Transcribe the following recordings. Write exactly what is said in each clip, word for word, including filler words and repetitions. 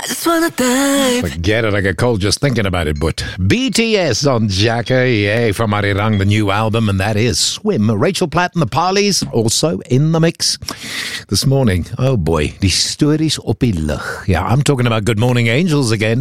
just wanna dive. Forget it, I get cold just thinking about it. But B T S on Jacka, yeah, from Arirang, the new album, and that is Swim. Rachel Platt and the Parleys also in the mix this morning. Oh boy, die stories op die lug. Yeah, I'm talking about Good Morning Angels again.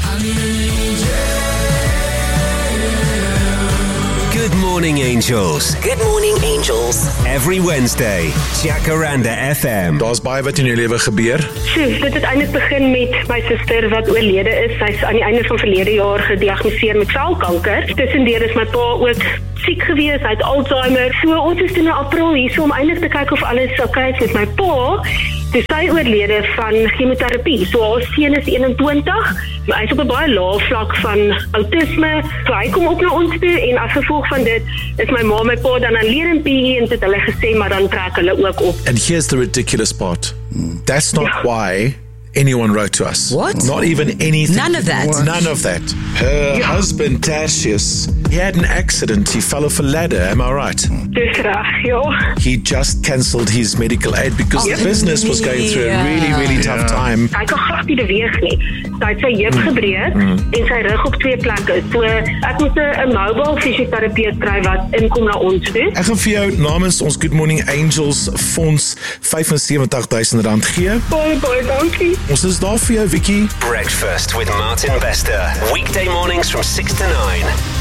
Good Morning Angels. Good morning, angels. Every Wednesday, Jacaranda F M. Daar's baie wat in jou lewe gebeur. So, dit het eintlik begin met my suster wat oorlede is. Sy's aan die einde van verlede jaar gediagnoseer met selkanker. Tussendeur is my pa ook siek gewees, hy het Alzheimer. So, ons is toen in April hier so om eindelijk te kyk of alles oké is met my pa. Toe sy oorlede van chemoterapie. So, haar seun is eenentwintig. Hy is op 'n baie lae vlak van autisme. So, hy kom ook na ons toe en as gevolg van dit is my ma en my pa dan alleen in P E en het hulle gesê, maar dan trek hulle ook op. And here's the ridiculous part. That's not Yeah. why anyone wrote to us. What? Not even anything. None of that? What? None of that. Her husband, Tertius, he had an accident. He fell off a ladder. Am I right? Dis reg, ja. He just cancelled his medical aid because the business was going through a really, really tough time. Hy kan glad nie beweeg nie. Sy het sy heup gebreek en sy rug op twee plekke. So ek moes 'n mobile fisioterapeut kry wat inkom na ons toe. Ek gaan vir jou namens ons Good Morning Angels fonds vyf en sewentig duisend rand gee. Baie baie dankie. Ons is daar vir jou, Vicky. Breakfast with Martin Bester. Weekday mornings from six to nine.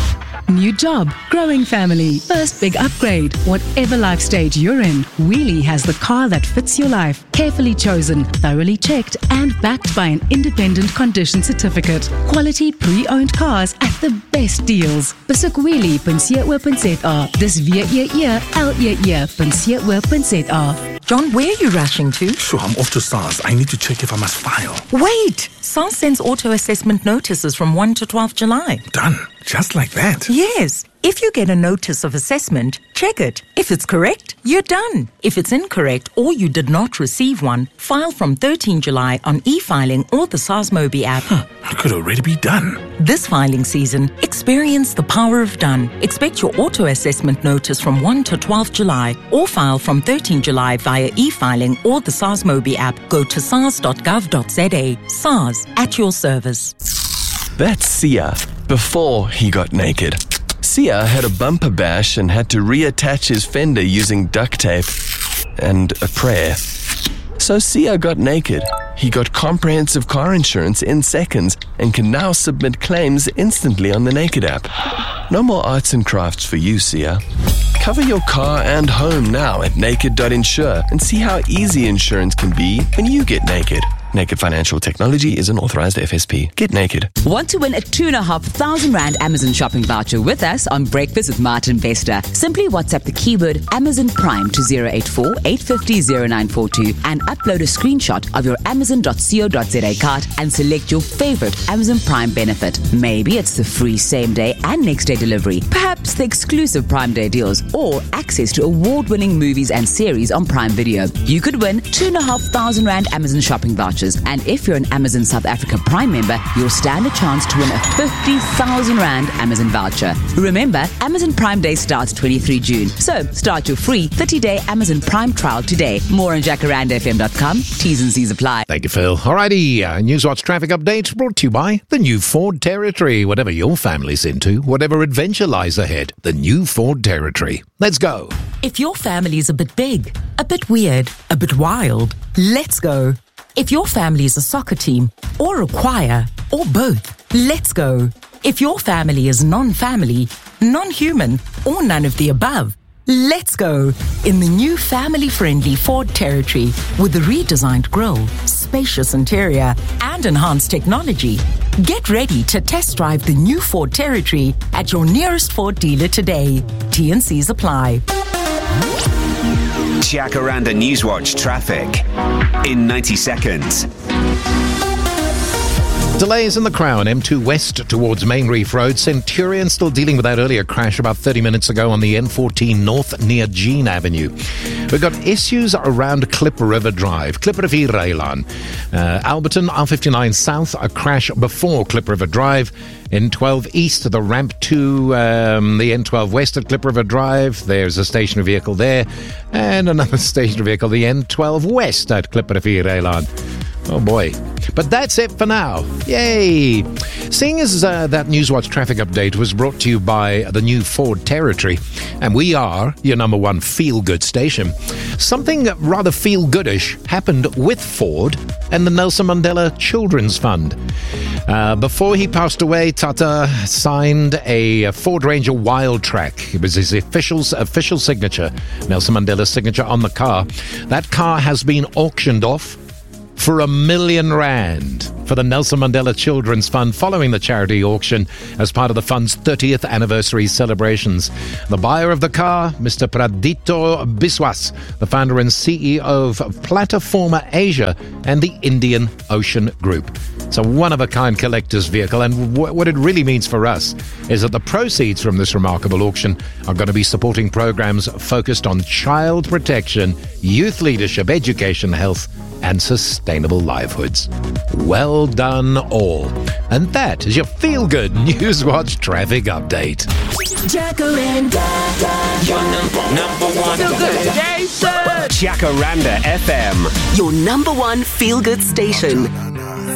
New job, growing family, first big upgrade. Whatever life stage you're in, Wheelie has the car that fits your life. Carefully chosen, thoroughly checked, and backed by an independent condition certificate. Quality pre-owned cars at the best deals. Besoek wheelie punt co punt za. Dis W E E L E E punt co punt za. John, where are you rushing to? Sure, I'm off to SARS. I need to check if I must file. Wait! SARS sends auto-assessment notices from one to twelve July. Done. Just like that. Yes. If you get a notice of assessment, check it. If it's correct, you're done. If it's incorrect or you did not receive one, file from thirteenth July on e-filing or the SARS Mobi app. Huh, it could already be done. This filing season, experience the power of done. Expect your auto-assessment notice from one to twelve July or file from thirteenth July via e-filing or the SARS Mobi app. Go to sars dot gov dot za. SARS, at your service. That's Sia, before he got naked. Sia had a bumper bash and had to reattach his fender using duct tape and a prayer. So Sia got naked. He got comprehensive car insurance in seconds and can now submit claims instantly on the Naked app. No more arts and crafts for you, Sia. Cover your car and home now at naked dot insure and see how easy insurance can be when you get naked. Naked Financial Technology is an authorized F S P. Get naked. Want to win a two and a half thousand rand Amazon shopping voucher with us on Breakfast with Martin Bester? Simply WhatsApp the keyword Amazon Prime to zero eight four, eight five zero, zero nine four two and upload a screenshot of your amazon dot co dot za card and select your favorite Amazon Prime benefit. Maybe it's the free same day and next day delivery, perhaps the exclusive Prime Day deals, or access to award-winning movies and series on Prime Video. You could win two and a half thousand rand Amazon shopping vouchers. And if you're an Amazon South Africa Prime member, you'll stand a chance to win a fifty thousand rand Amazon voucher. Remember, Amazon Prime Day starts twenty-third of June. So start your free thirty-day Amazon Prime trial today. More on jacaranda f m dot com. T's and C's apply. Thank you, Phil. Alrighty, uh, Newswatch traffic update brought to you by the new Ford Territory. Whatever your family's into, whatever adventure lies ahead, the new Ford Territory. Let's go. If your family's a bit big, a bit weird, a bit wild, let's go. If your family is a soccer team, or a choir, or both, let's go. If your family is non-family, non-human, or none of the above, let's go in the new family-friendly Ford Territory with a redesigned grille, spacious interior, and enhanced technology. Get ready to test drive the new Ford Territory at your nearest Ford dealer today. T and C's apply. Jacaranda Newswatch traffic in ninety seconds. Delays in the Crown, M two West towards Main Reef Road. Centurion still dealing with that earlier crash about thirty minutes ago on the N fourteen North near Jean Avenue. We've got issues around Klip River Drive, Klip River Reilan. Uh, Alberton, R fifty-nine South, a crash before Klip River Drive. N twelve East, the ramp to um, the N twelve West at Klip River Drive. There's a stationary vehicle there. And another stationary vehicle, the N twelve West at Klip River Reilan. Oh boy. But that's it for now. Yay! Seeing as uh, that Newswatch traffic update was brought to you by the new Ford Territory, and we are your number one feel-good station, something rather feel-goodish happened with Ford and the Nelson Mandela Children's Fund. Uh, before he passed away, Tata signed a Ford Ranger Wild Track. It was his official, official signature, Nelson Mandela's signature on the car. That car has been auctioned off for a million rand for the Nelson Mandela Children's Fund following the charity auction as part of the fund's thirtieth anniversary celebrations. The buyer of the car, Mister Pradito Biswas, the founder and C E O of Plataforma Asia and the Indian Ocean Group. It's a one-of-a-kind collector's vehicle, and w- what it really means for us is that the proceeds from this remarkable auction are going to be supporting programs focused on child protection, youth leadership, education, health, and sustainable livelihoods. Well done all. And that is your feel-good Newswatch traffic update. Jacaranda. Your number, number one. Feel-good station. Jacaranda F M. Your number one feel-good station.